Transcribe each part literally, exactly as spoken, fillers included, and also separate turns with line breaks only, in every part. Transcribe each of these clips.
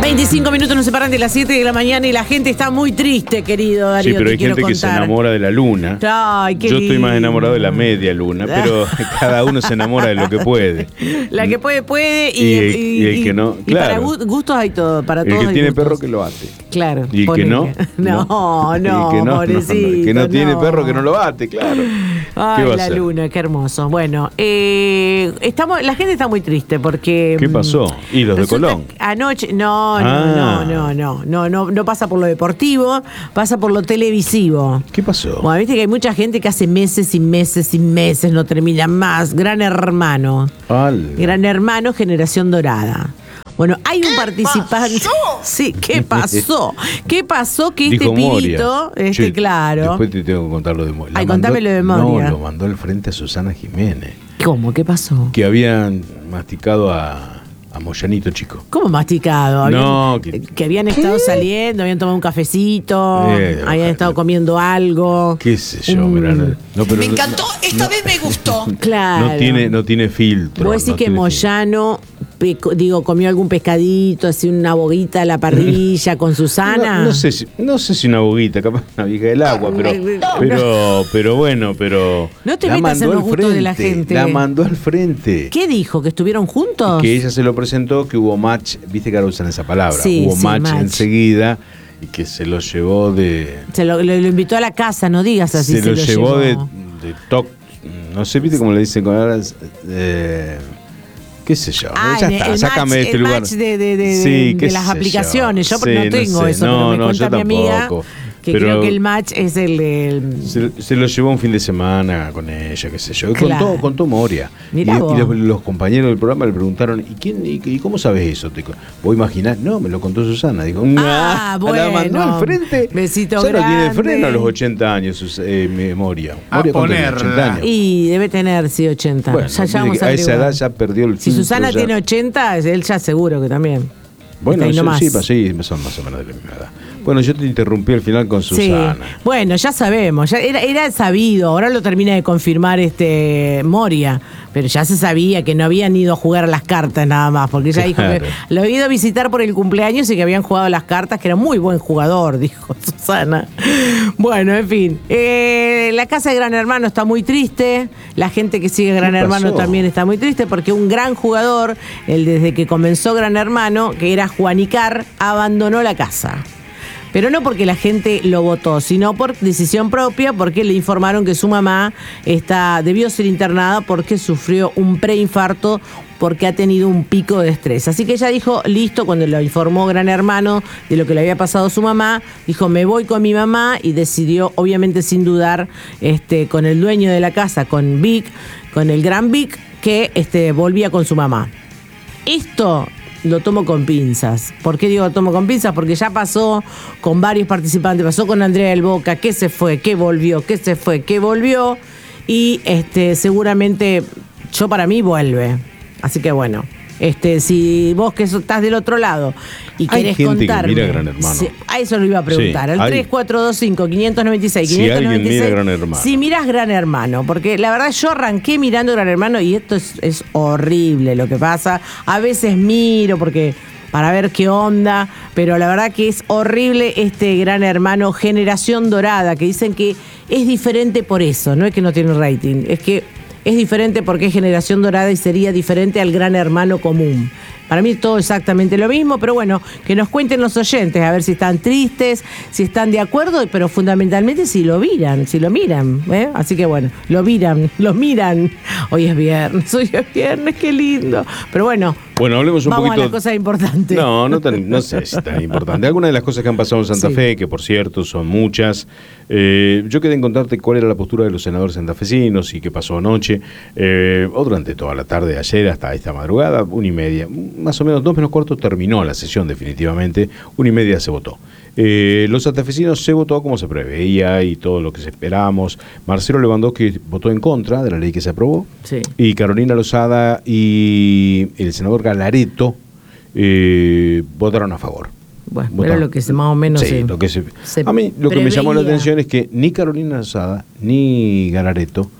veinticinco minutos nos separan de las siete de la mañana y la gente está muy triste, querido Darío.
Sí, pero
te
hay
quiero
gente que
contar.
se enamora de la luna.
Ay, qué
Yo estoy
lindo.
más enamorado de la media luna, pero cada uno se enamora de lo que puede.
La que puede, puede. Y,
Y el-
y-
y el que no,
y para
claro.
gu- gustos hay todo. Para
El
todos
que
hay
tiene
gustos.
perro que lo ate.
Claro.
Y el que
ponele.
no.
No, no,
El que no, no, no.
pobrecito,
El que no tiene
no.
perro que no lo ate, claro.
Ay,
¿Qué va a
la
hacer?
luna, qué hermoso. Bueno, eh, estamos, la gente está muy triste porque...
¿Qué pasó? ¿Y los de
resulta
Colón?
que Anoche, no, no,
Ah.
no, no, no, no, no, no pasa por lo deportivo, pasa por lo televisivo.
¿Qué pasó?
Bueno, viste que hay mucha gente que hace meses y meses y meses no termina más. Gran Hermano.
Al-
Gran Hermano, Generación Dorada. Bueno, hay un participante.
pasó?
Sí, ¿qué pasó? ¿Qué pasó que este
Dijo Moria.
pibito, este,
Che,
claro.
Después te tengo que contar lo de Moria.
Ay,
La
contame lo de Moria.
No, lo mandó al frente a Susana Jiménez,
¿Cómo? ¿Qué pasó?
que habían masticado a, a Moyanito Chico.
¿Cómo masticado? Habían-
No, que-
que habían estado saliendo, habían tomado un cafecito,
Eh,
habían
ojalá.
estado comiendo algo.
¿Qué sé yo?
Mm.
Mirá, no, no, pero
Me
no-
encantó, esta vez me gustó.
Claro.
No tiene, no tiene filtro.
Vos decís
no
que
tiene
Moyano, peco- digo, comió algún pescadito, así una boguita a la parrilla con
filtro.
Susana.
No, no sé si, no sé si una boguita, capaz una vieja del agua, pero, pero, pero bueno, pero.
No te
la
metas en
mandó
los
al
gustos de la
frente,
gente.
La mandó al frente.
¿Qué dijo? ¿Que estuvieron juntos?
Que ella se lo presentó, que hubo match, viste que ahora usan esa palabra,
Sí,
hubo
sí,
match,
match.
enseguida y que se lo llevó de.
Se lo, lo- lo invitó a la casa, no digas así.
se,
Se,
lo, llevó, de, de toc, no sé, viste cómo le dicen con ahora. Eh, ¿Qué sé yo?
Ah,
ya
el-
está,
el
sácame
match-
de este
el
lugar.
match de, de, de,
Sí,
de
qué
las
sé
aplicaciones. Yo,
Sí,
no tengo
sé.
eso,
no,
pero me
no,
cuenta
yo
mi amiga
tampoco.
que
Pero
creo que el match es el... el-
se, se lo llevó un fin de semana con ella, qué sé yo.
Claro.
Contó, contó Moria.
Mirá
y
vos.
y los, los compañeros del programa le preguntaron, ¿y quién y, y cómo sabes eso? Te, ¿Vos imaginás? No, me lo contó Susana. Digo,
Ah,
"Nah,
bueno.
la mandó al frente.
Besito
ya no tiene
grande.
freno a los ochenta años, sus, eh, me- Moria.
A
Moria ¿cuánto tiene?
ponerla.
ochenta años.
Y debe tener, sí, ochenta.
Bueno,
ya, ya
dice
vamos
que
a
a esa
averiguar.
edad ya perdió el
Si
filtro,
Susana
ya.
tiene ochenta, él ya seguro que también.
Bueno,
Está ahí
sí,
nomás.
sí, pa- sí, son más o menos de la misma edad. Bueno, yo te interrumpí al final con Susana.
Sí. Bueno, ya sabemos, ya era, era sabido, ahora lo termina de confirmar este Moria, pero ya se sabía que no habían ido a jugar a las cartas nada más, porque ella dijo
Claro.
que lo había ido a visitar por el cumpleaños y que habían jugado a las cartas, que era muy buen jugador, dijo Susana. Bueno, en fin, eh, la casa de Gran Hermano está muy triste, la gente que sigue Gran
¿Qué
Hermano
pasó?
también está muy triste, porque un gran jugador, el desde que comenzó Gran Hermano, que era Juanicar, abandonó la casa. Pero no porque la gente lo votó, sino por decisión propia, porque le informaron que su mamá está, debió ser internada porque sufrió un preinfarto, porque ha tenido un pico de estrés. Así que ella dijo, listo, cuando lo informó Gran Hermano de lo que le había pasado a su mamá, dijo, me voy con mi mamá, y decidió, obviamente sin dudar, este, con el dueño de la casa, con Vic, con el gran Vic, que este, volvía con su mamá. Esto lo tomo con pinzas. ¿Por qué digo lo tomo con pinzas? Porque ya pasó con varios participantes, pasó con Andrea del Boca, que se fue, que volvió, que se fue, que volvió, y este seguramente, yo para mí vuelve. Así que bueno, este si vos que estás del otro lado y
Hay
querés
gente que
contarme,
mira Gran Hermano.
si- a eso lo iba a preguntar,
Sí,
al
hay.
tres cuatro dos cinco, cinco nueve seis,
Si
quinientos
alguien
noventa y seis,
mira Gran Hermano.
si mirás Gran Hermano, porque la verdad yo arranqué mirando Gran Hermano y esto es, es horrible lo que pasa. A veces miro porque para ver qué onda, pero la verdad que es horrible este Gran Hermano Generación Dorada, que dicen que es diferente por eso, no es que no tiene rating, es que es diferente porque es Generación Dorada y sería diferente al Gran Hermano común. Para mí todo exactamente lo mismo, pero bueno, que nos cuenten los oyentes, a ver si están tristes, si están de acuerdo, pero fundamentalmente si lo miran, si lo miran, ¿eh? Así que bueno, lo miran, lo miran. Hoy es viernes, hoy es viernes, qué lindo. Pero bueno,
Bueno, hablemos un
vamos
poquito.
a la cosa importante.
No, no, tan, no sé si tan importante. Algunas de las cosas que han pasado en Santa
Sí.
Fe, que por cierto son muchas. Eh, yo quedé en contarte cuál era la postura de los senadores santafesinos y qué pasó anoche, eh, o durante toda la tarde de ayer hasta esta madrugada, una y media, más o menos dos menos cuarto terminó la sesión definitivamente, una y media se votó. Eh, los santafesinos se votó como se preveía y todo lo que se esperábamos. Marcelo Lewandowski votó en contra de la ley que se aprobó.
Sí.
Y Carolina Lozada y el senador Galareto eh, votaron a favor.
Bueno,
Votaron.
era lo que se, más o menos
Sí,
se,
lo que se,
se
a mí lo que me llamó la
preveía.
atención es que ni Carolina Lozada ni Galareto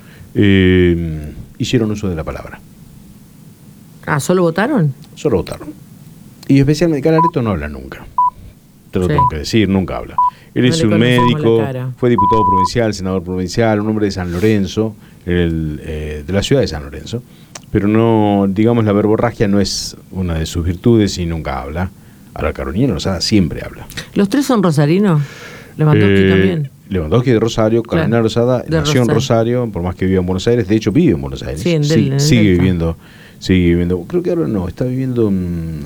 eh, hicieron uso de la palabra.
Ah, ¿solo votaron?
Solo votaron. Y especialmente Calareto no habla nunca. Te lo sí. tengo que decir, nunca habla. Él no es un médico, fue diputado provincial, senador provincial, un hombre de San Lorenzo, el, eh, de la ciudad de San Lorenzo. Pero no, digamos, la verborragia no es una de sus virtudes y nunca habla. Ahora Carolina Lozada siempre habla.
¿Los tres son rosarinos? Lewandowski eh, también.
Lewandowski de Rosario, claro. Carolina Lozada nació Rosario. en Rosario, por más que viva en Buenos Aires, de hecho vive en Buenos Aires.
Sí, en
sí,
del, en
sigue Delta. viviendo, sigue viviendo, creo que ahora no, está viviendo en,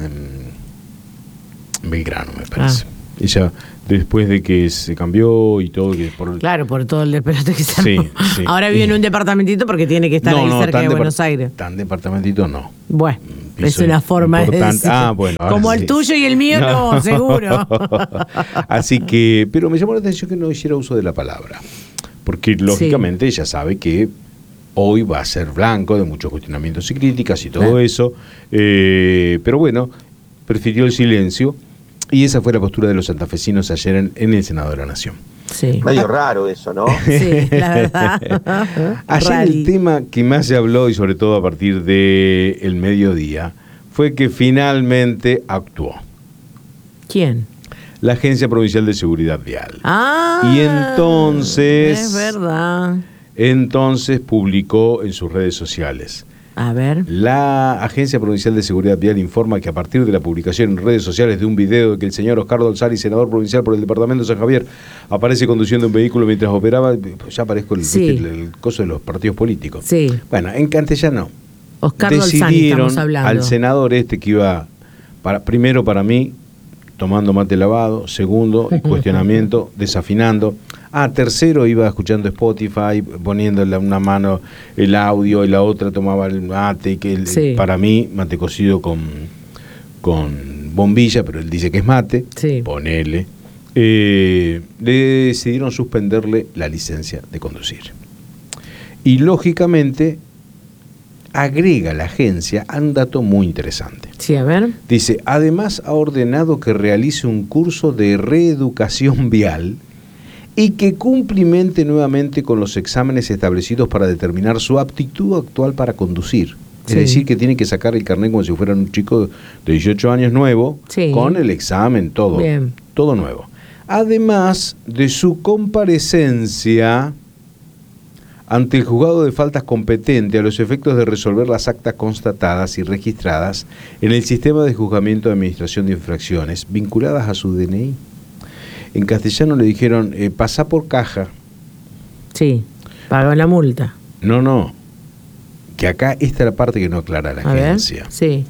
en Belgrano, me parece. Ah. Ella, después de que se cambió y todo, que por
claro, por todo el despelote que se
sí, sí.
Ahora vive en un departamentito porque tiene que estar no, ahí no, cerca de Buenos Aires.
Tan departamentito no.
Bueno, Piso es una forma importante. de decir.
Ah, bueno,
como sí. el tuyo y el mío, no, no seguro.
Así que, pero me llamó la atención que no hiciera uso de la palabra. Porque lógicamente sí. ella sabe que hoy va a ser blanco de muchos cuestionamientos y críticas y todo claro. eso. Eh, pero bueno, prefirió el silencio. Y esa fue la postura de los santafesinos ayer en, en el Senado de la Nación.
Sí. Medio raro eso, ¿no?
Sí, la verdad.
Ayer Rally. El tema que más se habló, y sobre todo a partir del mediodía, fue que finalmente actuó.
¿Quién?
La Agencia Provincial de Seguridad Vial.
Ah,
y entonces...
es verdad.
Entonces publicó en sus redes sociales...
A ver.
La Agencia Provincial de Seguridad Vial informa que a partir de la publicación en redes sociales de un video de que el señor Oscar Dolzari, senador provincial por el departamento de San Javier, aparece conduciendo un vehículo mientras operaba, ya aparezco el,
sí.
el, el coso de los partidos políticos.
Sí.
Bueno, en castellano
Oscar
decidieron
Dolzani, estamos hablando.
Al senador este que iba, para, primero para mí, tomando mate lavado, segundo, cuestionamiento, desafinando. Ah, tercero, iba escuchando Spotify, poniéndole una mano el audio y la otra tomaba el mate, que el,
sí.
para mí, mate cocido con, con bombilla, pero él dice que es mate,
sí.
ponele. Eh, le decidieron suspenderle la licencia de conducir. Y lógicamente agrega la agencia a un dato muy interesante.
Sí, a ver.
Dice, además ha ordenado que realice un curso de reeducación vial y que cumplimente nuevamente con los exámenes establecidos para determinar su aptitud actual para conducir. Sí. Es decir, que tiene que sacar el carnet como si fuera un chico de dieciocho años nuevo, sí. con el examen, todo,
Bien.
todo nuevo. Además de su comparecencia ante el juzgado de faltas competente a los efectos de resolver las actas constatadas y registradas en el sistema de juzgamiento de administración de infracciones vinculadas a su D N I. En castellano le dijeron, eh, pasá por caja.
Sí, pagó la multa.
No, no, que acá esta es la parte que no aclara la
a
agencia.
Ver, sí.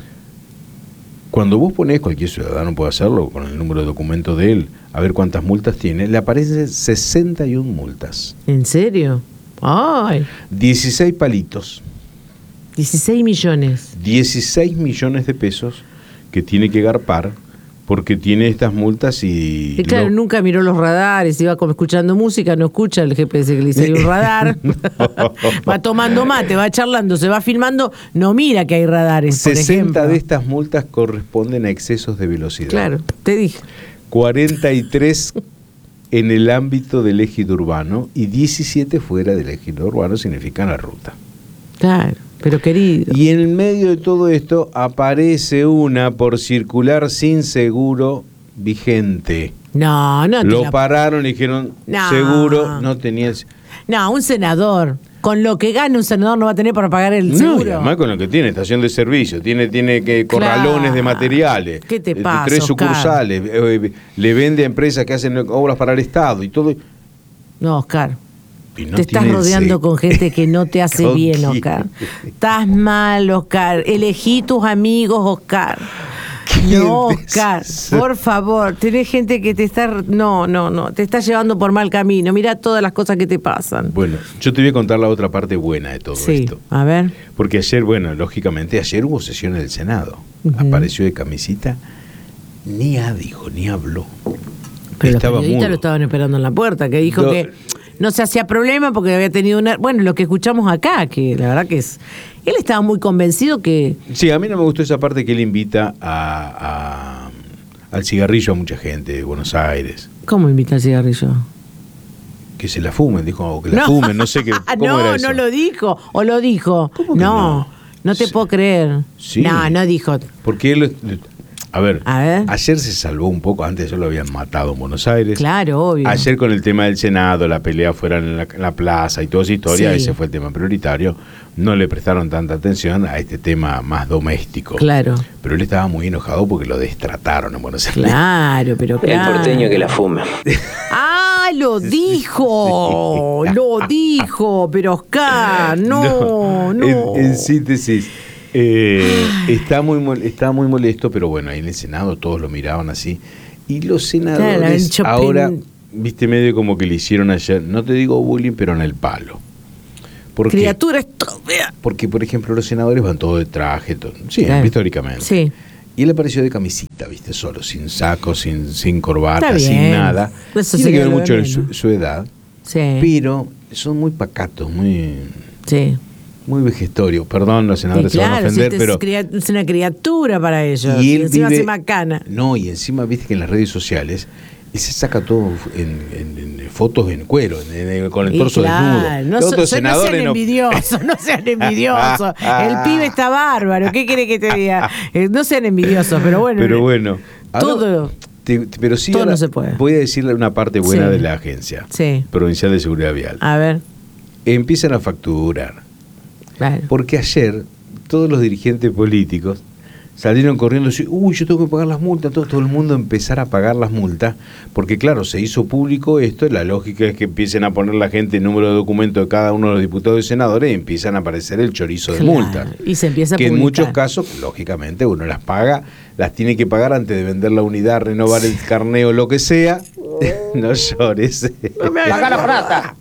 Cuando vos ponés, cualquier ciudadano puede hacerlo, con el número de documento de él, a ver cuántas multas tiene, le aparecen sesenta y una multas.
¿En serio? ¡Ay!
dieciséis palitos.
dieciséis millones.
dieciséis millones de pesos que tiene que garpar porque tiene estas multas y...
y claro, lo... nunca miró los radares, iba como escuchando música, no escucha el G P S que le dice un radar, no. Va tomando mate, va charlando, se va filmando, no mira que hay radares,
sesenta de estas multas corresponden a excesos de velocidad.
Claro, te dije.
cuarenta y tres en el ámbito del ejido urbano y diecisiete fuera del ejido urbano, significan la ruta.
Claro, pero querido.
Y en medio de todo esto aparece una por circular sin seguro vigente.
No, no.
Lo
la...
pararon y dijeron, no. Seguro, no tenía...
No, un senador... Con lo que gana un senador no va a tener para pagar el seguro.
No, y además con lo que tiene, estación de servicio, tiene, tiene que corralones claro. de materiales.
¿Qué te pasa,
Tres
Oscar?
sucursales, eh, le vende a empresas que hacen obras para el Estado y todo.
No, Oscar.
No
te estás rodeando
ese...
con gente que no te hace bien, Oscar. Estás mal, Oscar. Elegí tus amigos, Oscar. No, Oscar, por favor, tenés gente que te está, no, no, no, te está llevando por mal camino. Mira todas las cosas que te pasan.
Bueno, yo te voy a contar la otra parte buena de todo
sí,
esto.
A ver.
Porque ayer, bueno, lógicamente, ayer hubo sesión en el Senado. Uh-huh. Apareció de camisita, ni a dijo, ni habló.
Pero
estaba
los periodistas
mudo.
Lo estaban esperando en la puerta, que dijo no, que no se hacía problema porque había tenido una... Bueno, lo que escuchamos acá, que la verdad que es... Él estaba muy convencido que...
Sí, a mí no me gustó esa parte que él invita a, a, al cigarrillo a mucha gente de Buenos Aires.
¿Cómo invita al cigarrillo?
Que se la fumen, dijo, o que la no. fumen, no sé qué. ¿Cómo
no,
era eso?
No lo dijo, o lo dijo.
¿Cómo que
no,
no,
no te
sí.
puedo creer.
Sí.
No, no dijo.
Porque él... A ver,
A ver.
ayer se salvó un poco, antes ya lo habían matado en Buenos Aires.
Claro, obvio.
Ayer con el tema del Senado, la pelea fuera en la, en la plaza y toda esa historia,
Sí.
ese fue el tema prioritario. No le prestaron tanta atención a este tema más doméstico.
Claro.
Pero él estaba muy enojado porque lo destrataron en Buenos Aires.
Claro, pero claro.
El porteño que la fume.
¡Ah, lo dijo!
Sí.
Lo dijo, pero Oscar, no, no.
En, en síntesis, eh, está, muy mol- está muy molesto, pero bueno, ahí en el Senado todos lo miraban así. Y los senadores
Claro, el Chopin.
ahora, viste, medio como que le hicieron ayer, no te digo bullying, pero en el palo. ¿Por qué?
Criatura estúpida.
Porque, por ejemplo, los senadores van todos de traje, todo, sí,
Claro.
históricamente.
Sí.
Y él apareció de camisita, viste, solo, sin saco, sin, sin corbata,
Está
sin
bien.
nada.
Eso
Tiene
sería
que ver
lo
mucho
de
en su,
menos.
su edad,
Sí.
pero son muy pacatos, muy,
Sí.
muy vejestorios. Perdón, los
Y
senadores se van a
claro, si
ofender,
este
pero...
es, cria- es una criatura para ellos.
Y
Y,
él
encima
vive-
se macana.
No, y encima, viste que en las redes sociales, él se saca todo en, en- en fotos en cuero, en- en- con el
Y
torso
claro,
desnudo.
no,
Los
so-
otros
so- no sean
senadores no-
envidiosos, no sean envidiosos. El pibe está bárbaro, ¿qué quiere que te diga? Eh, no sean envidiosos, pero bueno.
Pero bueno, ahora-
Todo.
te- te- pero sí,
todo
ahora
no se puede.
voy a decirle una parte buena
Sí.
de la agencia
Sí.
provincial de seguridad vial.
A ver,
Empiezan a facturar,
claro.
porque ayer todos los dirigentes políticos salieron corriendo y decían, uy, yo tengo que pagar las multas, todo, todo el mundo empezar a pagar las multas, porque claro, se hizo público esto, la lógica es que empiecen a poner la gente el número de documento de cada uno de los diputados y senadores y empiezan a aparecer el chorizo de
Claro,
multas.
y se empieza a
que en
publicar.
muchos casos, lógicamente, uno las paga, las tiene que pagar antes de vender la unidad, renovar el carneo, lo que sea. No llores.
Paga la plata.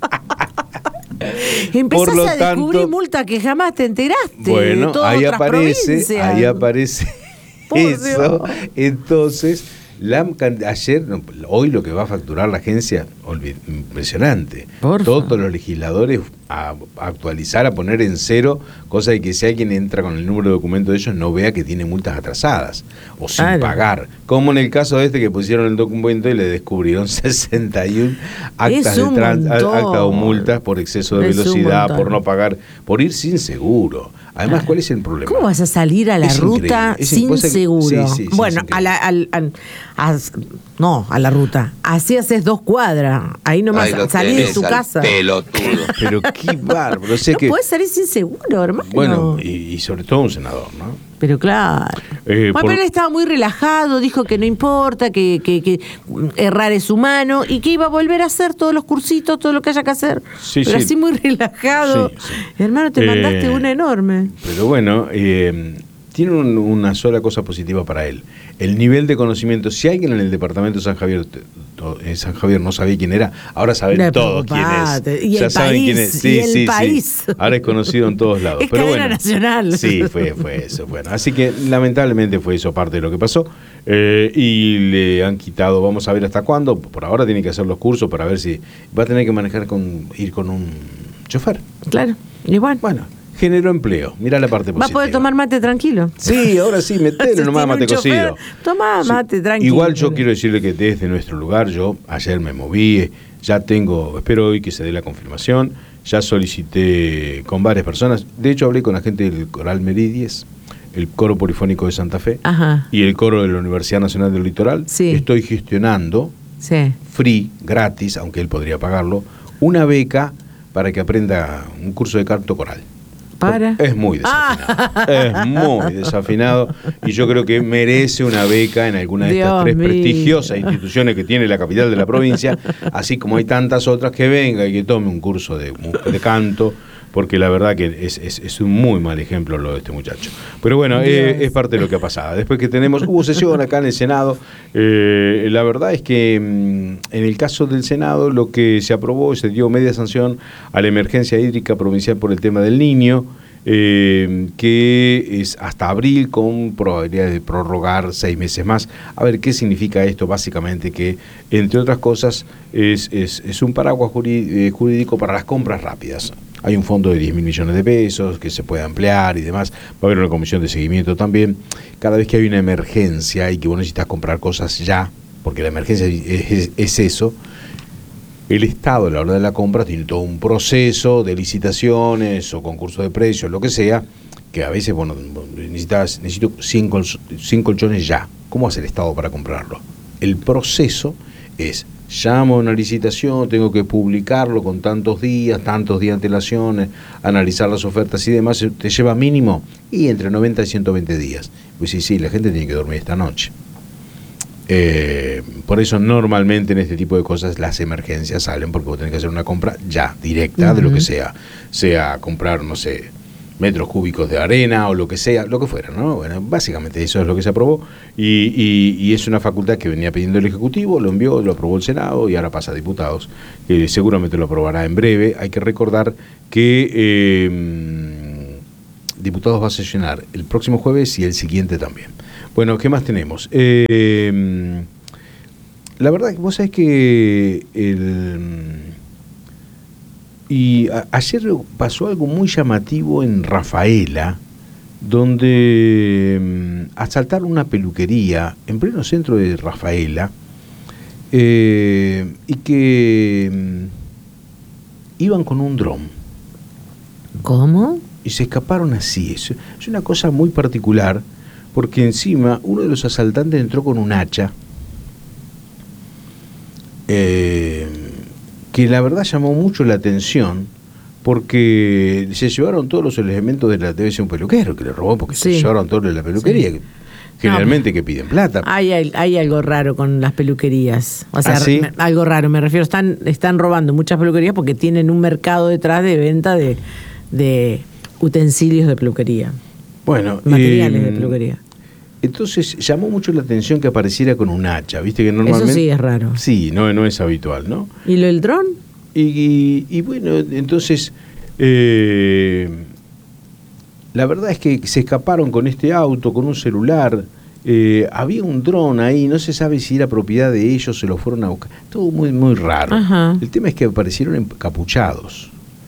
Empezás
por lo
a descubrir
tanto-
multas que jamás te enteraste. de
Bueno,
todas
ahí
otras
aparece,
provincias.
ahí aparece
Por
eso.
Dios.
Entonces, la, can- ayer, no, hoy lo que va a facturar la agencia, olvi- impresionante.
Porfa.
Todos los legisladores a, a actualizar, a poner en cero, cosa de que si alguien entra con el número de documento de ellos no vea que tiene multas atrasadas o sin
Claro.
pagar. Como en el caso de este que pusieron el documento y le descubrieron sesenta y uno actas,
Es
de
un
tran- a-
montón.
actas o multas por exceso de
Es un
velocidad,
montón.
por no pagar, por ir sin seguro. Además, ¿cuál es el problema?
¿Cómo vas a salir a la
Es
ruta
increíble. Es
sin
imposible.
seguro?
Sí, sí, sí,
bueno,
es
a la, al, al- a- no, a la ruta. Así haces dos cuadras. Ahí nomás
Ahí lo
salís de
tenés
tu
al
casa.
pelotudo.
Pero qué bárbaro. O sea
No
que,
puedes salir sin seguro, hermano.
bueno, y, y sobre todo un senador, ¿no?
Pero claro.
Eh,
Bueno,
por-
pero él estaba muy relajado, dijo que no importa, que, que, que errar es humano y que iba a volver a hacer todos los cursitos, todo lo que haya que hacer.
Sí,
pero
sí.
así muy relajado.
Sí, sí.
Hermano, te
Eh,
mandaste una enorme.
Pero bueno, eh, tiene un- una sola cosa positiva para él. El nivel de conocimiento. Si alguien en el departamento de San Javier, te- to- en San Javier no sabía quién era, ahora saben
No,
todos quién es.
preocupate. Y
Ya
el
saben
país,
quién es.
y
Sí,
el
sí, sí.
país.
Ahora es conocido en todos lados.
Es
Pero
cadena
bueno,
nacional.
Sí, fue, fue eso. Bueno, así que lamentablemente fue eso parte de lo que pasó. Eh, y le han quitado, vamos a ver hasta cuándo. Por ahora tiene que hacer los cursos para ver si va a tener que manejar con, ir con un chofer.
Claro, y bueno.
Bueno, generó empleo. Mira la parte
Va
positiva.
a poder tomar mate tranquilo.
Sí, ahora sí, metele
Si
nomás
tiene
mate
un chofer,
cocido.
toma
Sí.
mate tranquilo.
Igual yo quiero decirle que desde nuestro lugar, yo ayer me moví, ya tengo, espero hoy que se dé la confirmación, ya solicité con varias personas, de hecho hablé con la gente del Coral Meridies, el Coro Polifónico de Santa Fe
Ajá.
y el Coro de la Universidad Nacional del Litoral.
Sí.
Estoy gestionando,
Sí.
free, gratis, aunque él podría pagarlo, una beca para que aprenda un curso de canto coral.
Para.
Es muy desafinado. Es muy desafinado. Y yo creo que merece una beca en alguna de estas
Dios
tres
mío.
prestigiosas instituciones que tiene la capital de la provincia, así como hay tantas otras que venga y que tome un curso de, de canto, porque la verdad que es, es, es un muy mal ejemplo lo de este muchacho. Pero bueno, eh, es parte de lo que ha pasado. Después que tenemos, hubo sesión acá en el Senado, eh, la verdad es que mm, en el caso del Senado lo que se aprobó, se dio media sanción a la emergencia hídrica provincial por el tema del Niño, eh, que es hasta abril con probabilidad de prorrogar seis meses más. A ver, ¿qué significa esto? Básicamente que, entre otras cosas, es, es, es un paraguas jurí- jurídico para las compras rápidas. Hay un fondo de diez mil millones de pesos que se puede ampliar y demás. Va a haber una comisión de seguimiento también. Cada vez que hay una emergencia y que vos necesitas comprar cosas ya, porque la emergencia es, es, es eso, el Estado a la hora de la compra tiene todo un proceso de licitaciones o concurso de precios, lo que sea, que a veces, bueno, necesitas, necesito cien colchones ya. ¿Cómo hace el Estado para comprarlo? El proceso es, llamo a una licitación, tengo que publicarlo con tantos días, tantos días de antelación, analizar las ofertas y demás, te lleva mínimo y entre noventa y ciento veinte días. Pues sí, sí, la gente tiene que dormir esta noche. Eh, por eso normalmente en este tipo de cosas las emergencias salen, porque vos tenés que hacer una compra ya, directa, uh-huh. de lo que sea, sea comprar, no sé, metros cúbicos de arena o lo que sea, lo que fuera, ¿no? Bueno, básicamente eso es lo que se aprobó y, y, y es una facultad que venía pidiendo el Ejecutivo, lo envió, lo aprobó el Senado y ahora pasa a diputados, que seguramente lo aprobará en breve. Hay que recordar que eh, diputados va a sesionar el próximo jueves y el siguiente también. Bueno, ¿qué más tenemos? Eh, la verdad que vos sabés que el... Y a, ayer pasó algo muy llamativo en Rafaela, donde um, asaltaron una peluquería en pleno centro de Rafaela, eh, y que um, iban con un dron.
¿Cómo?
Y se escaparon así. Es, es una cosa muy particular, porque encima uno de los asaltantes entró con un hacha, eh, que la verdad llamó mucho la atención, porque se llevaron todos los elementos de la... Debe ser un peluquero que le robó, porque sí. se llevaron todos de la peluquería, sí. generalmente no, que piden plata.
Hay, hay algo raro con las peluquerías. O sea,
¿Ah, sí?
me, algo raro, me refiero, están, están robando muchas peluquerías porque tienen un mercado detrás de venta de, de utensilios de peluquería.
Bueno,
materiales
eh,
de peluquería.
Entonces llamó mucho la atención que apareciera con un hacha, viste que normalmente...
Eso sí es raro.
Sí, no, no es habitual, ¿no?
¿Y lo del dron?
Y, y, y bueno, entonces, eh, la verdad es que se escaparon con este auto, con un celular, eh, había un dron ahí, no se sabe si era propiedad de ellos, se lo fueron a buscar, todo muy, muy raro.
Ajá.
El tema es que aparecieron encapuchados,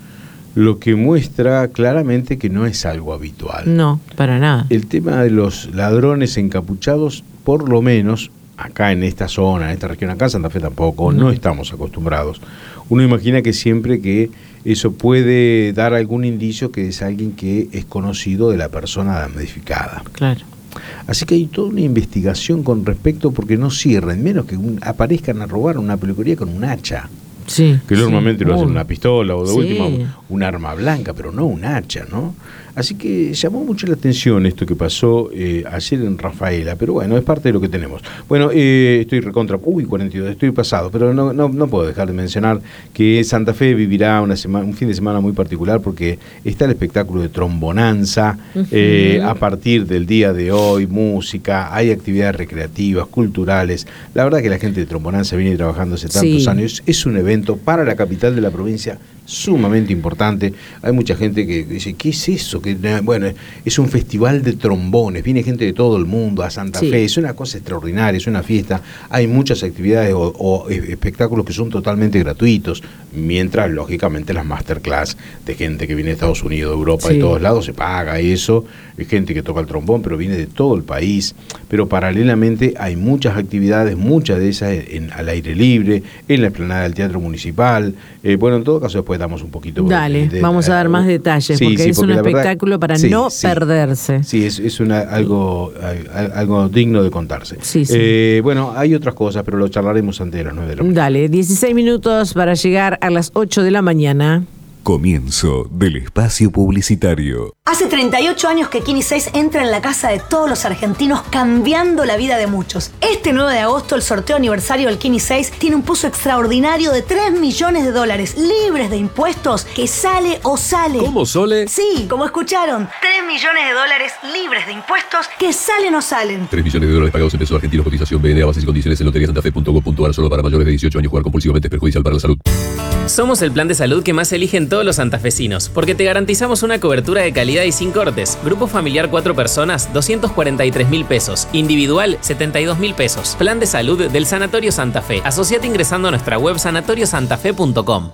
lo que muestra claramente que no es algo habitual.
No, para nada.
El tema de los ladrones encapuchados, por lo menos acá en esta zona, en esta región, acá en Santa Fe tampoco, no, no estamos acostumbrados. Uno imagina que siempre que eso puede dar algún indicio que es alguien que es conocido de la persona damnificada.
Claro.
Así que hay toda una investigación con respecto, porque no cierren, menos que un, aparezcan a robar una peluquería con un hacha.
Sí,
que normalmente
sí.
lo hacen una pistola o de
sí.
última un arma blanca, pero no un hacha, ¿no? Así que llamó mucho la atención esto que pasó eh, ayer en Rafaela, pero bueno, es parte de lo que tenemos. Bueno, eh, estoy recontra, uy, cuarenta y dos, estoy pasado, pero no, no, no puedo dejar de mencionar que Santa Fe vivirá una semana, un fin de semana muy particular, porque está el espectáculo de Trombonanza, uh-huh. eh, a partir del día de hoy, música, hay actividades recreativas, culturales. La verdad que la gente de Trombonanza viene trabajando hace tantos sí. años, es un evento para la capital de la provincia sumamente importante. Hay mucha gente que dice, ¿qué es eso? Que, bueno, es un festival de trombones, viene gente de todo el mundo a Santa sí. Fe, es una cosa extraordinaria, es una fiesta, hay muchas actividades o, o espectáculos que son totalmente gratuitos, mientras lógicamente las masterclass de gente que viene de Estados Unidos, de Europa, sí. de todos lados, se paga eso, hay gente que toca el trombón, pero viene de todo el país, pero paralelamente hay muchas actividades, muchas de esas en, al aire libre, en la explanada del Teatro Municipal, eh, bueno, en todo caso después damos un poquito.
Dale, de, vamos a dar más detalles, sí, porque sí, es porque un espectáculo verdad, para sí, no sí, perderse.
Sí, es, es una, algo, algo digno de contarse.
Sí, sí.
Eh, bueno, hay otras cosas, pero lo charlaremos antes de las nueve de la mañana.
Dale, dieciséis minutos para llegar a las ocho de la mañana.
Comienzo del espacio publicitario.
Hace treinta y ocho años que Kini seis entra en la casa de todos los argentinos, cambiando la vida de muchos. Este nueve de agosto, el sorteo aniversario del Kini seis tiene un pozo extraordinario de tres millones de dólares, libres de impuestos, que sale o sale.
¿Cómo, Sole?
Sí, como escucharon, tres millones de dólares libres de impuestos, que salen o salen.
tres millones de dólares pagados en pesos argentinos, cotización B N A, bases y condiciones en lotería santa fe punto gov punto a r, solo para mayores de dieciocho años. Jugar compulsivamente es perjudicial para la salud.
Somos el plan de salud que más eligen todos los santafesinos, porque te garantizamos una cobertura de calidad y sin cortes. Grupo familiar cuatro personas, doscientos cuarenta y tres mil pesos. Individual, setenta y dos mil pesos. Plan de salud del Sanatorio Santa Fe. Asociate ingresando a nuestra web sanatorio santa fe punto com.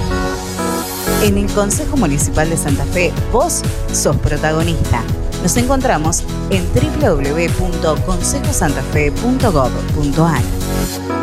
En el Consejo Municipal de Santa Fe, vos sos protagonista. Nos encontramos en doble u doble u doble u punto consejo santa fe punto gov punto a r.